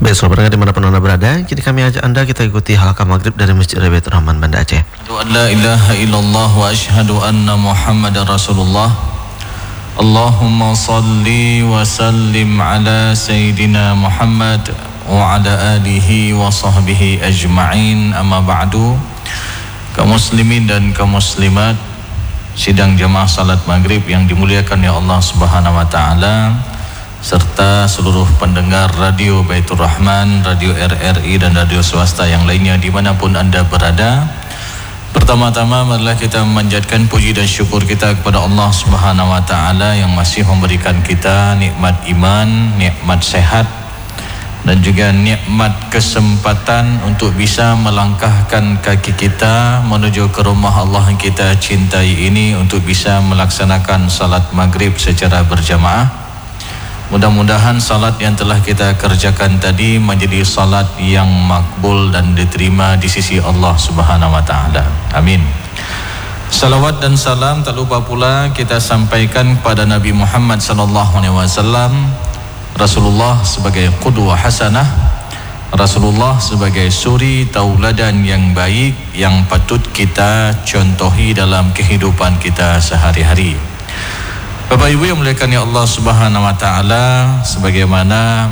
Baik, saudara dimanapun Anda berada, kini kami ajak Anda kita ikuti halaqah maghrib dari Masjid Baitur Rahman, Banda Aceh. La ilaha illallah wa ashhadu anna Muhammadar Rasulullah. Allahumma salli wa sallim ala Sayyidina Muhammad wa ala alihi wa sahbihi ajma'in, amma ba'du. Kaum muslimin dan kaum muslimat sidang jamaah salat maghrib yang dimuliakan ya Allah Subhanahu wa ta'ala, serta seluruh pendengar radio Baitur Rahman, radio RRI dan radio swasta yang lainnya dimanapun Anda berada. Pertama-tama marilah kita memanjatkan puji dan syukur kita kepada Allah Subhanahu wa ta'ala yang masih memberikan kita nikmat iman, nikmat sehat dan juga nikmat kesempatan untuk bisa melangkahkan kaki kita menuju ke rumah Allah yang kita cintai ini untuk bisa melaksanakan salat maghrib secara berjamaah. Mudah-mudahan salat yang telah kita kerjakan tadi menjadi salat yang makbul dan diterima di sisi Allah Subhanahu wa ta'ala. Amin. Salawat dan salam tak lupa pula kita sampaikan kepada Nabi Muhammad sallallahu alaihi wasallam, Rasulullah sebagai qudwah hasanah, Rasulullah sebagai suri tauladan yang baik yang patut kita contohi dalam kehidupan kita sehari-hari. Bapak Ibu yang muliakan ya Allah Subhanahu wa ta'ala, sebagaimana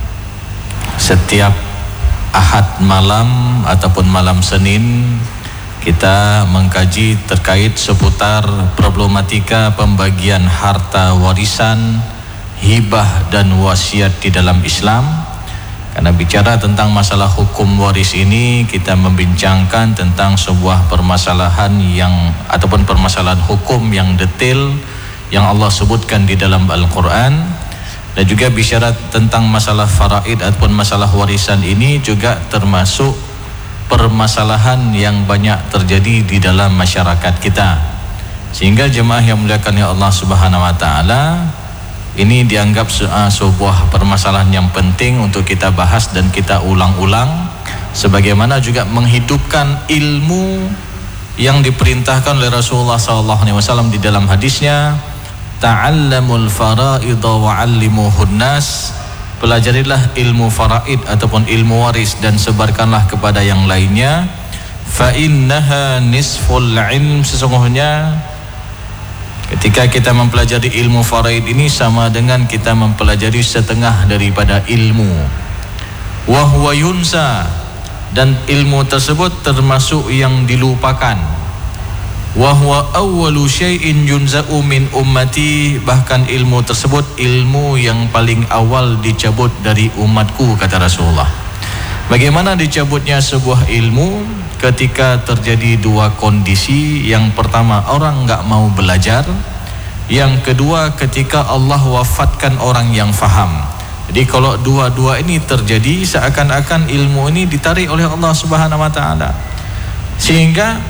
setiap Ahad malam ataupun malam Senin kita mengkaji terkait seputar problematika pembagian harta warisan, hibah dan wasiat di dalam Islam. Karena bicara tentang masalah hukum waris ini, kita membincangkan tentang sebuah permasalahan yang ataupun permasalahan hukum yang detail yang Allah sebutkan di dalam Al-Quran, dan juga bicara tentang masalah faraid ataupun masalah warisan ini juga termasuk permasalahan yang banyak terjadi di dalam masyarakat kita, sehingga jemaah yang muliakan ya Allah Subhanahu wa ta'ala, ini dianggap sebuah permasalahan yang penting untuk kita bahas dan kita ulang-ulang, sebagaimana juga menghidupkan ilmu yang diperintahkan oleh Rasulullah SAW di dalam hadisnya, ta'allamul fara'idha wa'allimuhun nas, pelajarilah ilmu faraid ataupun ilmu waris dan sebarkanlah kepada yang lainnya. Fa innaha nisful ilm, sesungguhnya ketika kita mempelajari ilmu faraid ini sama dengan kita mempelajari setengah daripada ilmu. Wa huwa yunsa, dan ilmu tersebut termasuk yang dilupakan. Wa huwa awwalu syai'in yunza'u min ummati, bahkan ilmu tersebut ilmu yang paling awal dicabut dari umatku, kata Rasulullah. Bagaimana dicabutnya sebuah ilmu? Ketika terjadi dua kondisi. Yang pertama, orang enggak mau belajar. Yang kedua, ketika Allah wafatkan orang yang faham. Jadi kalau dua-dua ini terjadi, seakan-akan ilmu ini ditarik oleh Allah Subhanahu wa ta'ala, sehingga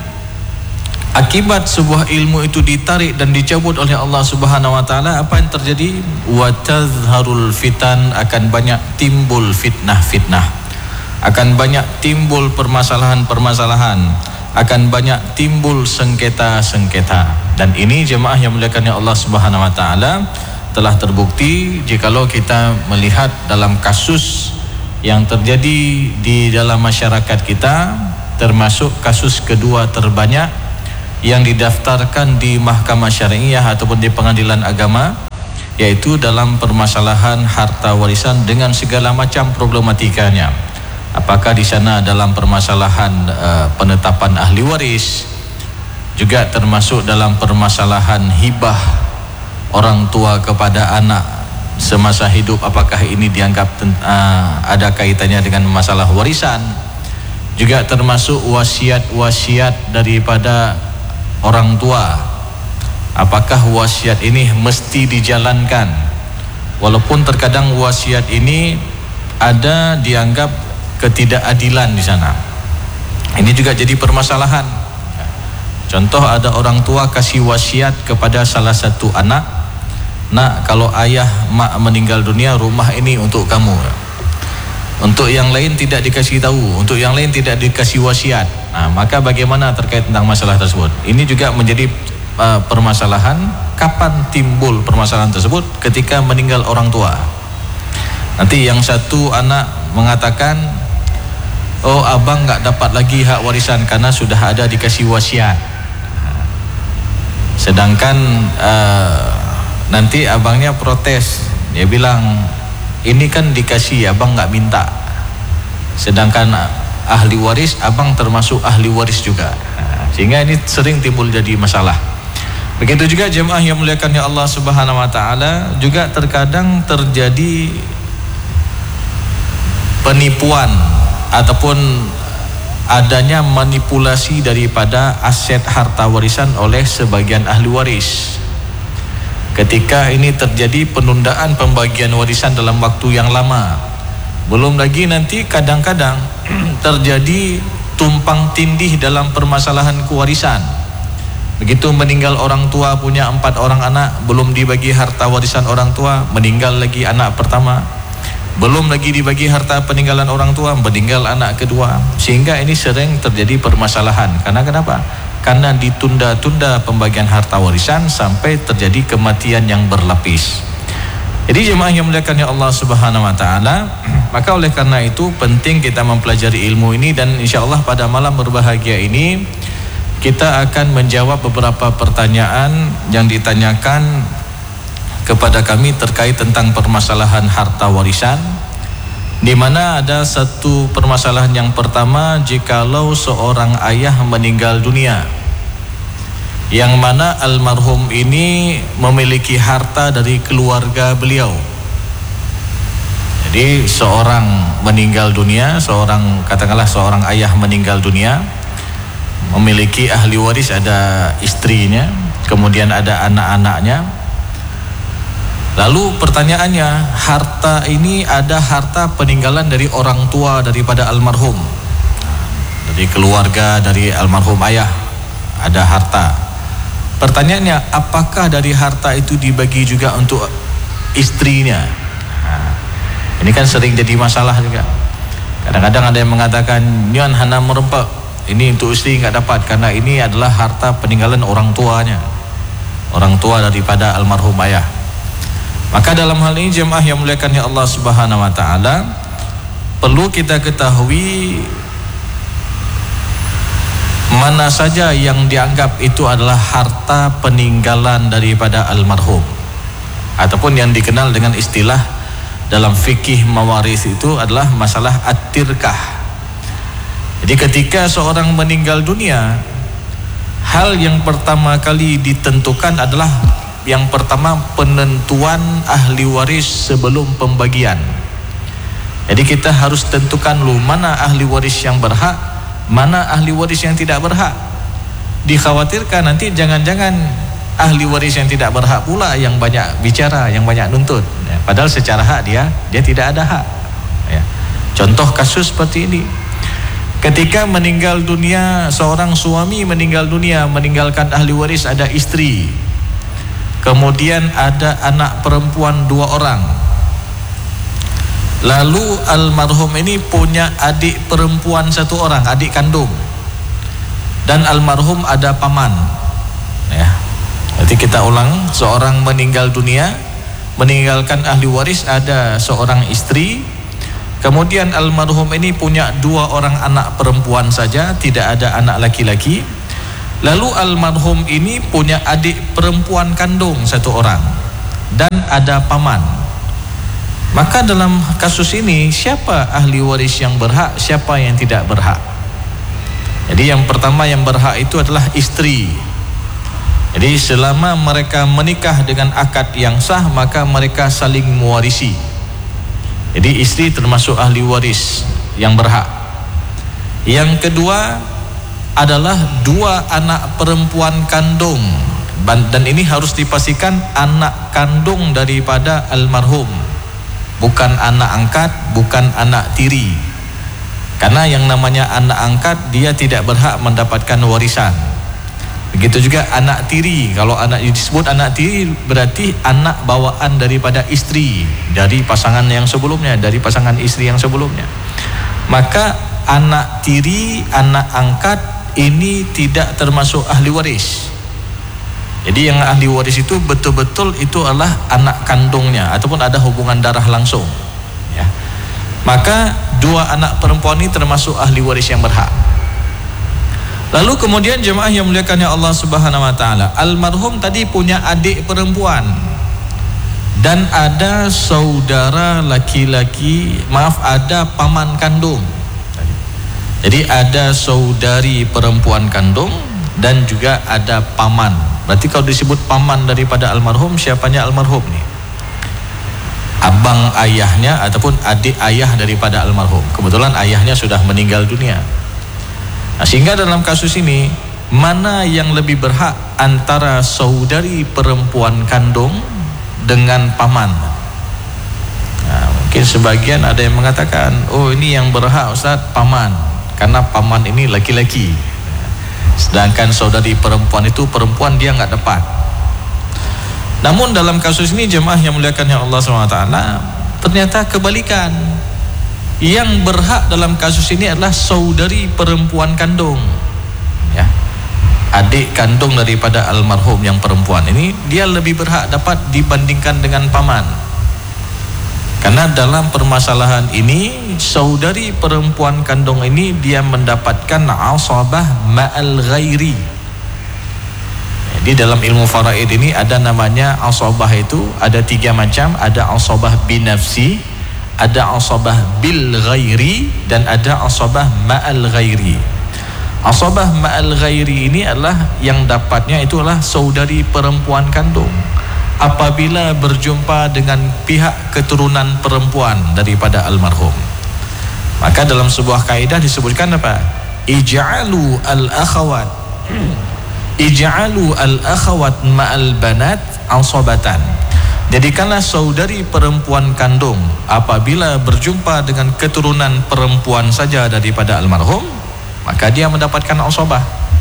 akibat sebuah ilmu itu ditarik dan dicabut oleh Allah Subhanahu wa ta'ala, apa yang terjadi? Wa tazharul fitan, akan banyak timbul fitnah-fitnah, akan banyak timbul permasalahan-permasalahan, akan banyak timbul sengketa-sengketa. Dan ini jemaah yang muliakan Allah Subhanahu wa ta'ala telah terbukti jikalau kita melihat dalam kasus yang terjadi di dalam masyarakat kita, termasuk kasus kedua terbanyak yang didaftarkan di mahkamah syariah ataupun di pengadilan agama, yaitu dalam permasalahan harta warisan dengan segala macam problematikanya. Apakah di sana dalam permasalahan penetapan ahli waris, juga termasuk dalam permasalahan hibah orang tua kepada anak semasa hidup, apakah ini dianggap ada kaitannya dengan masalah warisan, juga termasuk wasiat-wasiat daripada orang tua, apakah wasiat ini mesti dijalankan, walaupun terkadang wasiat ini ada dianggap ketidakadilan di sana. Ini juga jadi permasalahan. Contoh, ada orang tua kasih wasiat kepada salah satu anak, nak, kalau ayah mak meninggal dunia, rumah ini untuk kamu. Untuk yang lain tidak dikasih tahu, untuk yang lain tidak dikasih wasiat. Nah, maka bagaimana terkait tentang masalah tersebut? Ini juga menjadi permasalahan. Kapan timbul permasalahan tersebut? Ketika meninggal orang tua. Nanti yang satu anak mengatakan, oh abang nggak dapat lagi hak warisan karena sudah ada dikasih wasiat. Sedangkan nanti abangnya protes, dia bilang ini kan dikasih, abang nggak minta. Sedangkan ahli waris, abang termasuk ahli waris juga. Sehingga ini sering timbul jadi masalah. Begitu juga jemaah yang muliakan Allah Subhanahu wa taala, juga terkadang terjadi penipuan ataupun adanya manipulasi daripada aset harta warisan oleh sebagian ahli waris. Ketika ini terjadi penundaan pembagian warisan dalam waktu yang lama, belum lagi nanti kadang-kadang terjadi tumpang tindih dalam permasalahan kewarisan. Begitu meninggal orang tua, punya 4 orang anak, belum dibagi harta warisan orang tua, meninggal lagi anak pertama, belum lagi dibagi harta peninggalan orang tua, meninggal anak kedua. Sehingga ini sering terjadi permasalahan. Karena kenapa? Karena ditunda-tunda pembagian harta warisan sampai terjadi kematian yang berlapis. Jadi jemaah yang muliakan Allah Subhanahu wa taala, maka oleh karena itu penting kita mempelajari ilmu ini, dan insyaallah pada malam berbahagia ini kita akan menjawab beberapa pertanyaan yang ditanyakan kepada kami terkait tentang permasalahan harta warisan, di mana ada satu permasalahan yang pertama, jikalau seorang ayah meninggal dunia yang mana almarhum ini memiliki harta dari keluarga beliau. Jadi seorang meninggal dunia, katakanlah seorang ayah meninggal dunia, memiliki ahli waris, ada istrinya, kemudian ada anak-anaknya. Lalu pertanyaannya, harta ini ada harta peninggalan dari orang tua daripada almarhum, dari keluarga dari almarhum ayah ada harta. Pertanyaannya, apakah dari harta itu dibagi juga untuk istrinya? Ini kan sering jadi masalah juga. Kadang-kadang ada yang mengatakan, "Nyon hana merempak, ini untuk istri nggak dapat karena ini adalah harta peninggalan orang tuanya, orang tua daripada almarhum ayah." Maka dalam hal ini jemaah yang muliakan Allah Subhanahu wa taala, perlu kita ketahui mana saja yang dianggap itu adalah harta peninggalan daripada almarhum, ataupun yang dikenal dengan istilah dalam fikih mawaris itu adalah masalah at-tirkah. Jadi ketika seorang meninggal dunia, hal yang pertama kali ditentukan adalah yang pertama penentuan ahli waris sebelum pembagian. Jadi kita harus tentukan dulu mana ahli waris yang berhak, mana ahli waris yang tidak berhak. Dikhawatirkan nanti jangan-jangan ahli waris yang tidak berhak pula yang banyak bicara, yang banyak nuntut, ya, padahal secara hak dia tidak ada hak, ya. Contoh kasus seperti ini, ketika meninggal dunia, seorang suami meninggal dunia, meninggalkan ahli waris ada istri, kemudian ada anak perempuan 2 orang. Lalu almarhum ini punya adik perempuan 1 orang, adik kandung, dan almarhum ada paman, ya. Nanti kita ulang, seorang meninggal dunia, meninggalkan ahli waris ada seorang istri, kemudian almarhum ini punya 2 orang anak perempuan saja, tidak ada anak laki-laki. Lalu almarhum ini punya adik perempuan kandung 1 orang dan ada paman. Maka dalam kasus ini siapa ahli waris yang berhak, siapa yang tidak berhak? Jadi yang pertama yang berhak itu adalah istri. Jadi selama mereka menikah dengan akad yang sah, maka mereka saling mewarisi. Jadi istri termasuk ahli waris yang berhak. Yang kedua adalah 2 anak perempuan kandung, dan ini harus dipastikan anak kandung daripada almarhum, bukan anak angkat, bukan anak tiri. Karena yang namanya anak angkat dia tidak berhak mendapatkan warisan. Begitu juga anak tiri. Kalau anak disebut anak tiri berarti anak bawaan daripada istri, dari pasangan yang sebelumnya, dari pasangan istri yang sebelumnya. Maka anak tiri, anak angkat ini tidak termasuk ahli waris. Jadi yang ahli waris itu betul-betul itu adalah anak kandungnya ataupun ada hubungan darah langsung, ya. Maka dua anak perempuan ini termasuk ahli waris yang berhak. Lalu kemudian jemaah yang muliakan Allah Subhanahu wa taala, almarhum tadi punya adik perempuan dan ada saudara laki-laki, ada paman kandung. Jadi ada saudari perempuan kandung dan juga ada paman. Berarti kalau disebut paman daripada almarhum, siapanya almarhum nih? Abang ayahnya ataupun adik ayah daripada almarhum. Kebetulan ayahnya sudah meninggal dunia. Nah, sehingga dalam kasus ini, mana yang lebih berhak antara saudari perempuan kandung dengan paman? Nah, mungkin sebagian ada yang mengatakan, oh ini yang berhak Ustaz paman, karena paman ini laki-laki, sedangkan saudari perempuan itu perempuan, dia nggak dapat. Namun dalam kasus ini jemaah yang muliakan yang Allah SWT, ternyata kebalikan. Yang berhak dalam kasus ini adalah saudari perempuan kandung, ya, adik kandung daripada almarhum yang perempuan ini, dia lebih berhak dapat dibandingkan dengan paman. Karena dalam permasalahan ini, saudari perempuan kandung ini dia mendapatkan asabah ma'al ghairi. Di dalam ilmu faraid ini ada namanya asabah, itu ada 3 macam. Ada asabah binafsi, ada asabah bil ghairi, dan ada asabah ma'al ghairi. Asabah ma'al ghairi ini adalah yang dapatnya itu adalah saudari perempuan kandung apabila berjumpa dengan pihak keturunan perempuan daripada almarhum. Maka dalam sebuah kaidah disebutkan apa? Ij'alu al-akhawat Ij'alu al-akhawat ma'al banat asabatan. Jadikanlah saudari perempuan kandung apabila berjumpa dengan keturunan perempuan saja daripada almarhum, maka dia mendapatkan asabah.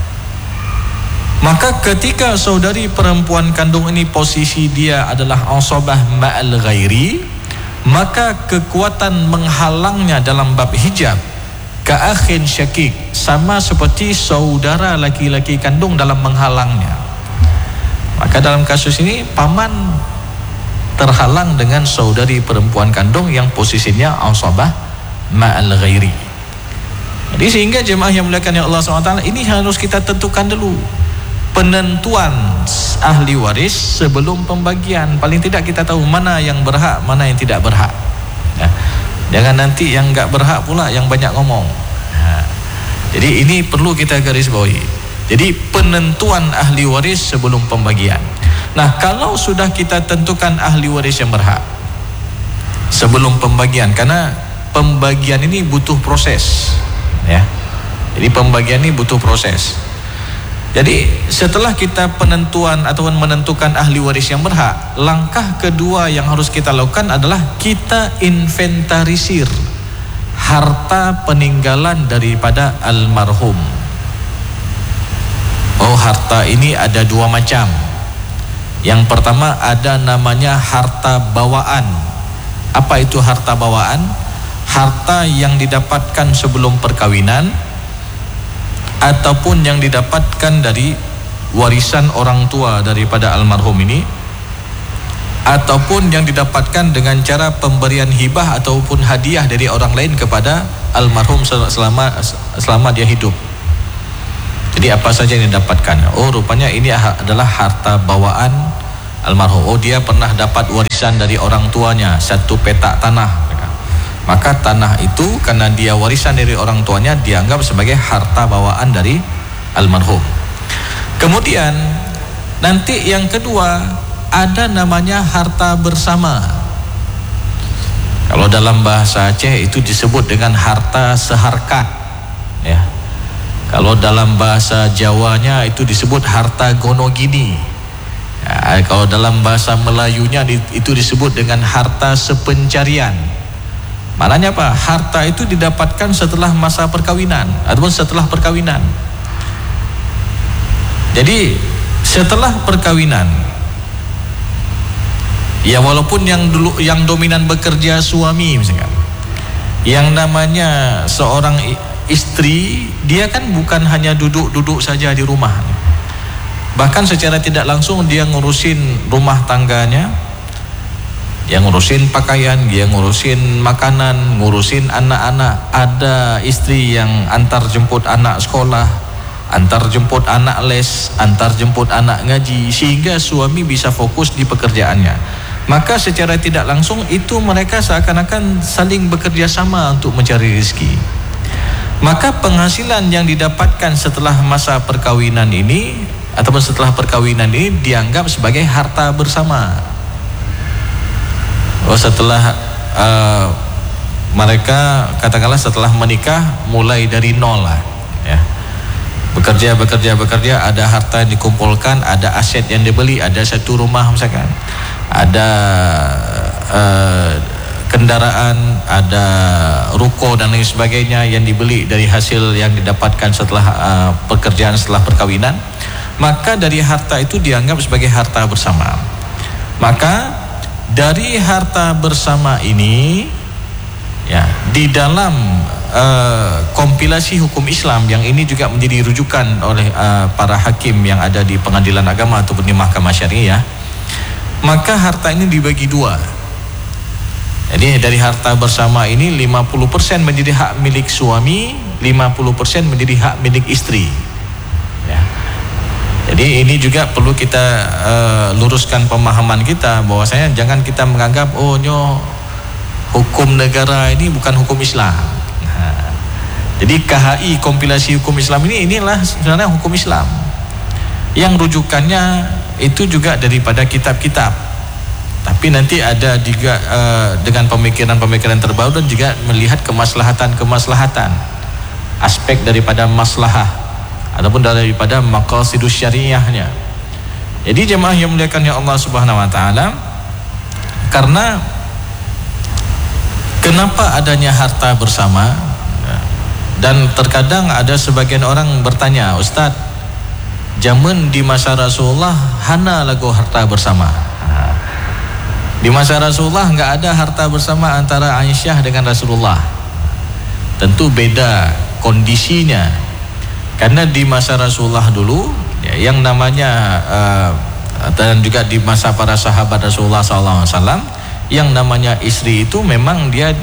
Maka ketika saudari perempuan kandung ini posisi dia adalah asabah ma'al ghairi, maka kekuatan menghalangnya dalam bab hijab ka'akhin syakik, sama seperti saudara laki-laki kandung dalam menghalangnya. Maka dalam kasus ini paman terhalang dengan saudari perempuan kandung yang posisinya asabah ma'al ghairi. Jadi sehingga jemaah yang muliakan Allah SWT, ini harus kita tentukan dulu penentuan ahli waris sebelum pembagian. Paling tidak kita tahu mana yang berhak, mana yang tidak berhak, ya. Jangan nanti yang nggak berhak pula yang banyak ngomong. Nah, jadi ini perlu kita garis bawahi. Jadi penentuan ahli waris sebelum pembagian. Nah, kalau sudah kita tentukan ahli waris yang berhak sebelum pembagian, karena pembagian ini butuh proses, ya. Jadi pembagian ini butuh proses. Jadi setelah kita penentuan ataupun menentukan ahli waris yang berhak, langkah kedua yang harus kita lakukan adalah kita inventarisir harta peninggalan daripada almarhum. Oh, harta ini ada 2 macam. Yang pertama ada namanya harta bawaan. Apa itu harta bawaan? Harta yang didapatkan sebelum perkawinan ataupun yang didapatkan dari warisan orang tua daripada almarhum ini, ataupun yang didapatkan dengan cara pemberian hibah ataupun hadiah dari orang lain kepada almarhum selama dia hidup. Jadi apa saja yang didapatkan? Oh, rupanya ini adalah harta bawaan almarhum. Oh, dia pernah dapat warisan dari orang tuanya 1 petak tanah. Maka tanah itu karena dia warisan dari orang tuanya dianggap sebagai harta bawaan dari almarhum. Kemudian nanti yang kedua ada namanya harta bersama. Kalau dalam bahasa Aceh itu disebut dengan harta seharkat, ya. Kalau dalam bahasa Jawanya itu disebut harta gonogini, ya. Kalau dalam bahasa Melayunya itu disebut dengan harta sepencarian. Maknanya apa? Harta itu didapatkan setelah masa perkawinan ataupun setelah perkawinan. Jadi setelah perkawinan, ya walaupun yang dominan bekerja suami misalkan, yang namanya seorang istri, dia kan bukan hanya duduk-duduk saja di rumah, bahkan secara tidak langsung dia ngurusin rumah tangganya, Yang ngurusin pakaian, yang ngurusin makanan, ngurusin anak-anak. Ada istri yang antar jemput anak sekolah, antar jemput anak les, antar jemput anak ngaji, sehingga suami bisa fokus di pekerjaannya. Maka secara tidak langsung itu mereka seakan-akan saling bekerja sama untuk mencari rezeki. Maka penghasilan yang didapatkan setelah masa perkawinan ini ataupun setelah perkawinan ini dianggap sebagai harta bersama. Setelah mereka katakanlah setelah menikah mulai dari nol lah, ya. Bekerja, ada harta yang dikumpulkan, ada aset yang dibeli, ada satu rumah misalkan, ada kendaraan, ada ruko dan lain sebagainya yang dibeli dari hasil yang didapatkan setelah pekerjaan setelah perkawinan. Maka dari harta itu dianggap sebagai harta bersama. Maka dari harta bersama ini, ya, di dalam kompilasi hukum Islam yang ini juga menjadi rujukan oleh para hakim yang ada di pengadilan agama ataupun di mahkamah syariah, maka harta ini dibagi dua. Jadi dari harta bersama ini 50% menjadi hak milik suami, 50% menjadi hak milik istri, ya. Jadi ini juga perlu kita luruskan pemahaman kita bahwasanya jangan kita menganggap hukum negara ini bukan hukum Islam. Nah, jadi KHI kompilasi hukum Islam inilah sebenarnya hukum Islam yang rujukannya itu juga daripada kitab-kitab. Tapi nanti ada juga dengan pemikiran-pemikiran terbaru dan juga melihat kemaslahatan aspek daripada maslahah ataupun daripada maqasidus syariahnya. Jadi jemaah yang muliakan ya Allah Subhanahu wa taala, karena kenapa adanya harta bersama, dan terkadang ada sebagian orang bertanya, Ustaz, zaman di masa Rasulullah hana lagu harta bersama. Di masa Rasulullah enggak ada harta bersama antara Aisyah dengan Rasulullah. Tentu beda kondisinya. Karena di masa Rasulullah dulu, ya, yang namanya dan juga di masa para sahabat Rasulullah SAW, yang namanya istri itu memang dia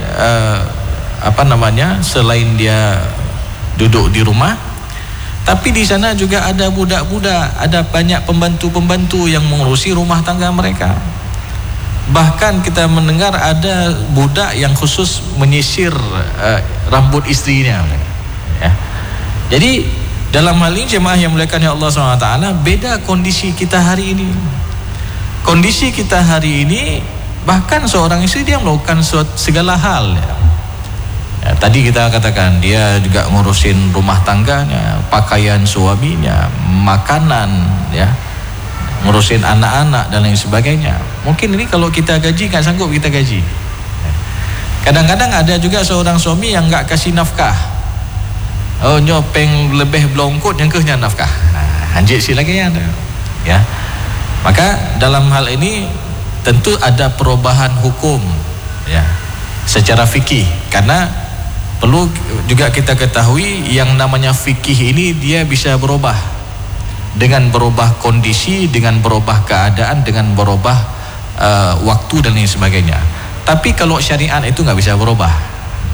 selain dia duduk di rumah, tapi di sana juga ada budak-budak, ada banyak pembantu-pembantu yang mengurusi rumah tangga mereka. Bahkan kita mendengar ada budak yang khusus menyisir rambut istrinya, ya. Jadi dalam hal ini jemaah yang muliakan ya Allah SWT, beda kondisi kita hari ini. Kondisi kita hari ini, bahkan seorang istri dia melakukan segala hal, ya. Ya, tadi kita katakan dia juga ngurusin rumah tangganya, pakaian suaminya, makanan, ya, ngurusin anak-anak dan lain sebagainya. Mungkin ini kalau kita gaji nggak sanggup kita gaji. Kadang-kadang ada juga seorang suami yang nggak kasih nafkah. Nyopeng lebih belongkot yang kehnya nafkah. Anjir si lagi ya. Maka dalam hal ini tentu ada perubahan hukum, ya, secara fikih. Karena perlu juga kita ketahui yang namanya fikih ini dia bisa berubah dengan berubah kondisi, dengan berubah keadaan, dengan berubah waktu dan lain sebagainya. Tapi kalau syariat itu nggak bisa berubah.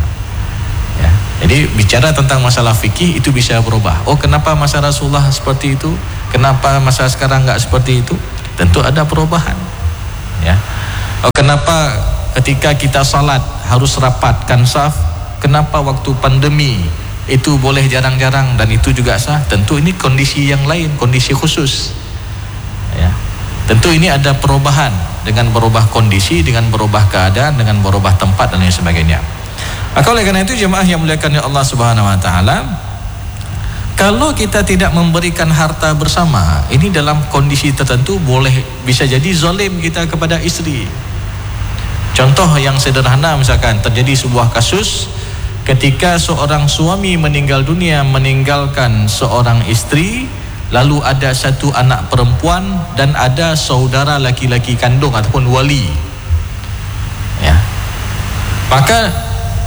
Jadi bicara tentang masalah fikih itu bisa berubah. Kenapa masa Rasulullah seperti itu? Kenapa masa sekarang enggak seperti itu? Tentu ada perubahan, ya. Kenapa ketika kita salat harus rapatkan saf? Kenapa waktu pandemi itu boleh jarang-jarang dan itu juga sah? Tentu ini kondisi yang lain, kondisi khusus, ya. Tentu ini ada perubahan dengan berubah kondisi, dengan berubah keadaan, dengan berubah tempat dan lain sebagainya. Maka oleh karena itu jemaah yang muliakan Allah Subhanahu wa taala, kalau kita tidak memberikan harta bersama, ini dalam kondisi tertentu bisa jadi zalim kita kepada istri. Contoh yang sederhana, misalkan terjadi sebuah kasus ketika seorang suami meninggal dunia meninggalkan seorang istri, lalu ada satu anak perempuan dan ada saudara laki-laki kandung ataupun wali, ya. Maka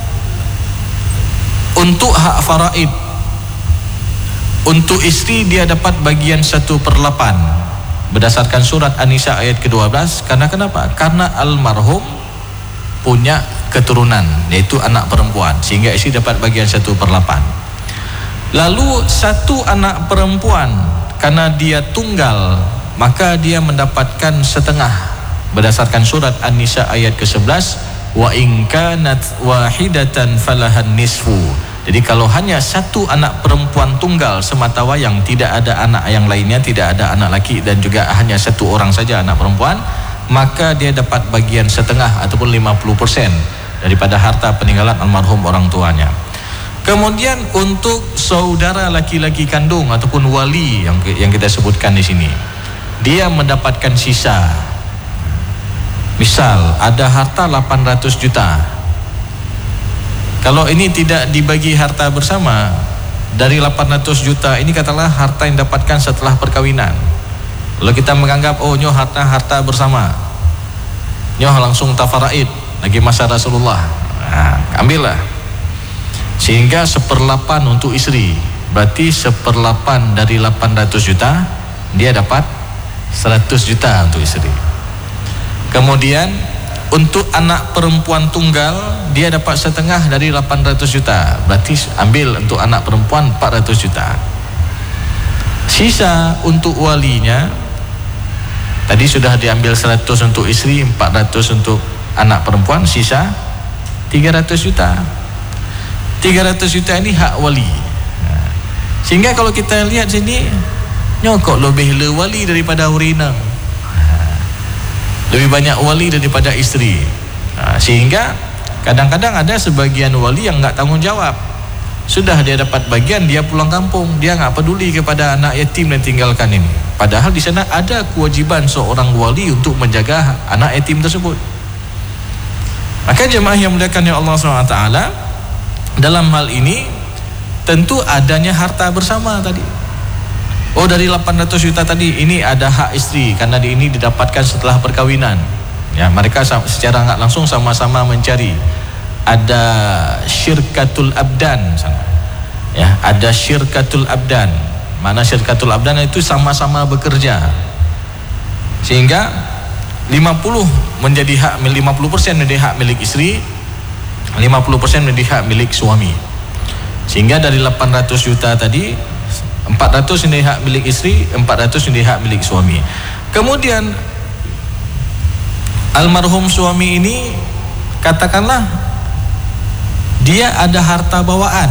untuk hak faraid, untuk istri dia dapat bagian 1/8, berdasarkan surat An-Nisa ayat ke-12. Karena kenapa? Karena almarhum punya keturunan, yaitu anak perempuan, sehingga istri dapat bagian 1/8. Lalu satu anak perempuan, karena dia tunggal, maka dia mendapatkan setengah berdasarkan surat An-Nisa ayat ke-11, wa in kanat wahidatan falahan nisfu. Jadi kalau hanya satu anak perempuan tunggal semata wayang, tidak ada anak yang lainnya, tidak ada anak laki, dan juga hanya satu orang saja anak perempuan, maka dia dapat bagian setengah ataupun 50% daripada harta peninggalan almarhum orang tuanya. Kemudian untuk saudara laki-laki kandung ataupun wali yang kita sebutkan di sini, dia mendapatkan sisa. Misal ada harta 800 juta. Kalau ini tidak dibagi harta bersama, dari 800 juta ini katakanlah harta yang dapatkan setelah perkawinan. Kalau kita menganggap, oh nyoh harta bersama, nyoh langsung tafaraid lagi masa Rasulullah, nah, ambillah. Sehingga 1/8 untuk istri, berarti 1/8 dari 800 juta, dia dapat 100 juta untuk istri. Kemudian untuk anak perempuan tunggal, dia dapat setengah dari 800 juta, berarti ambil untuk anak perempuan 400 juta. Sisa untuk walinya, tadi sudah diambil 100 untuk istri, 400 untuk anak perempuan, sisa 300 juta. 300 juta ini hak wali. Sehingga kalau kita lihat sini, nyokok lebih le wali daripada hurinang, lebih banyak wali daripada istri. Sehingga kadang-kadang ada sebagian wali yang nggak tanggung jawab. Sudah dia dapat bagian, dia pulang kampung, dia nggak peduli kepada anak yatim yang tinggalkan ini. Padahal di sana ada kewajiban seorang wali untuk menjaga anak yatim tersebut. Maka jemaah yang muliakan ya Allah SWT, dalam hal ini tentu adanya harta bersama tadi. Oh, dari 800 juta tadi, ini ada hak istri karena ini didapatkan setelah perkawinan. Ya, mereka secara nggak langsung sama-sama mencari. Ada syirkatul abdan sana. Ya, ada syirkatul abdan. Mana syirkatul abdan itu sama-sama bekerja. Sehingga 50% menjadi hak milik istri, 50% menjadi hak milik suami. Sehingga dari 800 juta tadi, 400 ini hak milik istri, 400 ini hak milik suami. Kemudian almarhum suami ini, katakanlah dia ada harta bawaan.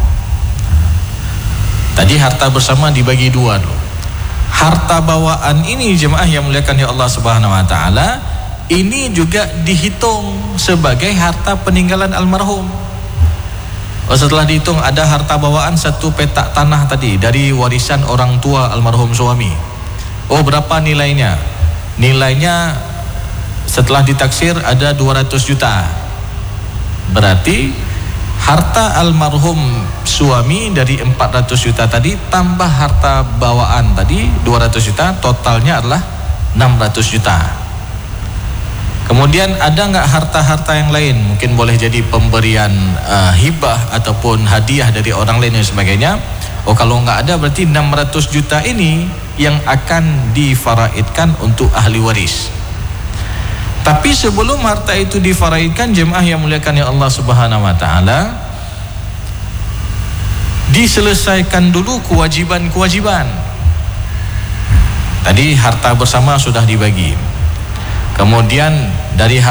Tadi harta bersama dibagi dua dulu. Harta bawaan ini jemaah yang muliakan ya Allah Subhanahu wa taala, ini juga dihitung sebagai harta peninggalan almarhum. Setelah dihitung ada harta bawaan 1 petak tanah tadi dari warisan orang tua almarhum suami. Oh, berapa nilainya? Nilainya setelah ditaksir ada 200 juta. Berarti harta almarhum suami dari 400 juta tadi tambah harta bawaan tadi 200 juta, totalnya adalah 600 juta. Kemudian ada nggak harta-harta yang lain? Mungkin boleh jadi pemberian hibah ataupun hadiah dari orang lain dan sebagainya. Oh, kalau nggak ada berarti 600 juta ini yang akan difaraidkan untuk ahli waris. Tapi sebelum harta itu difaraidkan, jemaah yang muliakan ya Allah Subhanahu wa taala, diselesaikan dulu kewajiban-kewajiban. Tadi harta bersama sudah dibagi. Kemudian dari